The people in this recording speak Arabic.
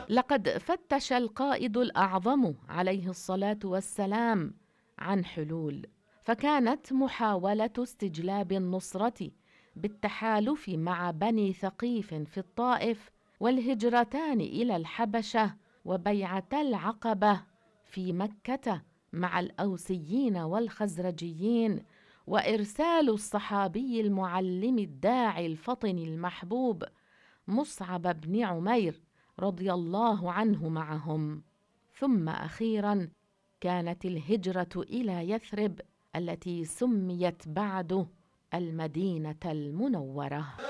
لقد فتش القائد الأعظم عليه الصلاة والسلام عن حلول، فكانت محاولة استجلاب النصرة بالتحالف مع بني ثقيف في الطائف، والهجرتان إلى الحبشة، وبيعة العقبة في مكة مع الأوسيين والخزرجيين، وإرسال الصحابي المعلم الداعي الفطن المحبوب مصعب بن عمير رضي الله عنه معهم. ثم أخيرا كانت الهجرة إلى يثرب التي سميت بعد المدينة المنورة.